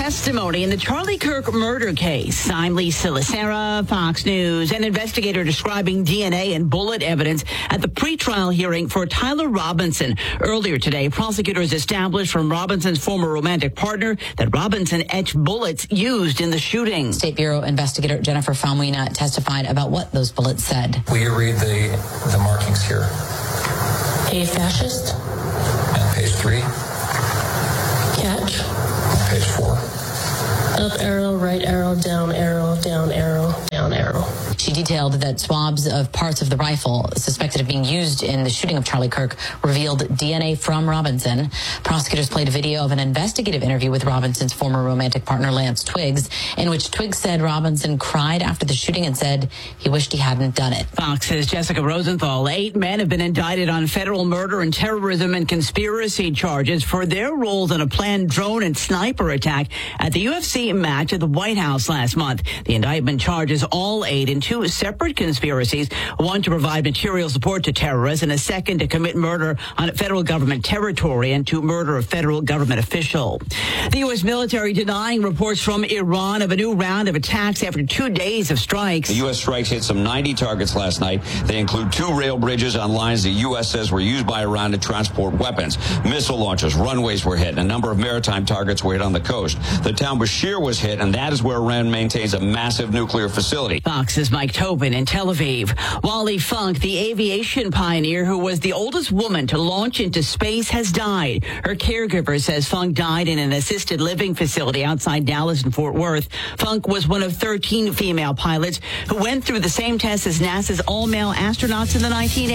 testimony in the Charlie Kirk murder case. I'm Lisa Lacera, Fox News. An investigator describing DNA and bullet evidence at the pretrial hearing for Tyler Robinson. Earlier today, prosecutors established from Robinson's former romantic partner that Robinson etched bullets used in the shooting. State Bureau investigator Jennifer Falmuina testified about what those bullets said. Will you read the markings here? A fascist. And page 3. Catch. And page 4. Up arrow, right arrow, down arrow, down arrow, down arrow. She detailed that swabs of parts of the rifle suspected of being used in the shooting of Charlie Kirk revealed DNA from Robinson. Prosecutors played a video of an investigative interview with Robinson's former romantic partner, Lance Twiggs, in which Twiggs said Robinson cried after the shooting and said he wished he hadn't done it. Fox's Jessica Rosenthal. 8 men have been indicted on federal murder and terrorism and conspiracy charges for their roles in a planned drone and sniper attack at the UFC match at the White House last month. The indictment charges all 8 in 2 separate conspiracies, one to provide material support to terrorists and a second to commit murder on federal government territory and to murder a federal government official. The U.S. military denying reports from Iran of a new round of attacks after 2 days of strikes. The U.S. strikes hit some 90 targets last night. They include 2 rail bridges on lines the U.S. says were used by Iran to transport weapons. Missile launches, runways were hit, and a number of maritime targets were hit on the coast. The town Bashir was hit, and that is where Iran maintains a massive nuclear facility. Fox's Mike Tobin in Tel Aviv. Wally Funk, the aviation pioneer who was the oldest woman to launch into space, has died. Her caregiver says Funk died in an assisted living facility outside Dallas and Fort Worth. Funk was one of 13 female pilots who went through the same test as NASA's all-male astronauts in the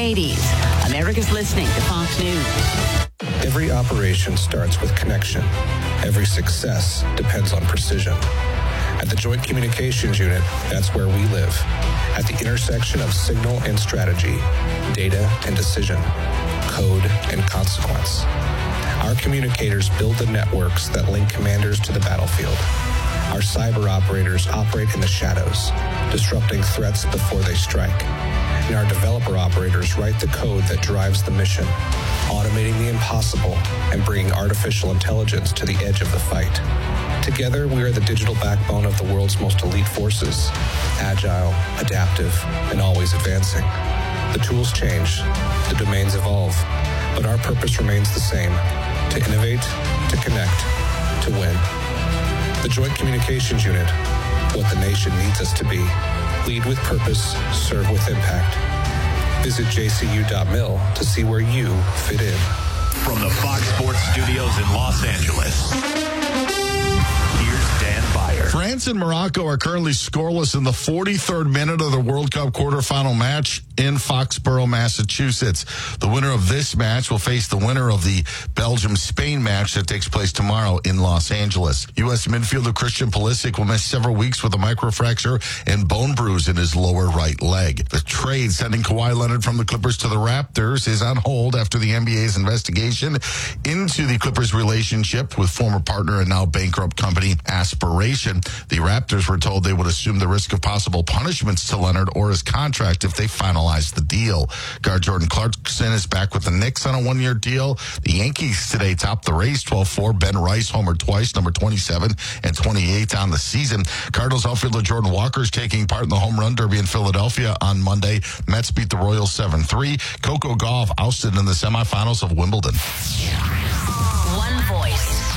1980s. America's listening to Fox News. Every operation starts with connection. Every success depends on precision. At the Joint Communications Unit, that's where we live. At the intersection of signal and strategy, data and decision, code and consequence. Our communicators build the networks that link commanders to the battlefield. Our cyber operators operate in the shadows, disrupting threats before they strike. And our developer operators write the code that drives the mission, automating the impossible and bringing artificial intelligence to the edge of the fight. Together, we are the digital backbone of the world's most elite forces, agile, adaptive, and always advancing. The tools change, the domains evolve, but our purpose remains the same: to innovate, to connect, to win. The Joint Communications Unit, what the nation needs us to be. Lead with purpose, serve with impact. Visit jcu.mil to see where you fit in. From the Fox Sports Studios in Los Angeles, here's Dan Byer. France and Morocco are currently scoreless in the 43rd minute of the World Cup quarterfinal match in Foxborough, Massachusetts. The winner of this match will face the winner of the Belgium-Spain match that takes place tomorrow in Los Angeles. U.S. midfielder Christian Pulisic will miss several weeks with a microfracture and bone bruise in his lower right leg. The trade sending Kawhi Leonard from the Clippers to the Raptors is on hold after the NBA's investigation into the Clippers' relationship with former partner and now bankrupt company Aspiration. The Raptors were told they would assume the risk of possible punishments to Leonard or his contract if they finalized the deal. Guard Jordan Clarkson is back with the Knicks on a 1-year deal. The Yankees today topped the race 12-4. Ben Rice homered twice, number 27 and 28 on the season. Cardinals outfielder Jordan Walker is taking part in the home run derby in Philadelphia on Monday. Mets beat the Royals 7-3. Coco Gauff ousted in the semifinals of Wimbledon.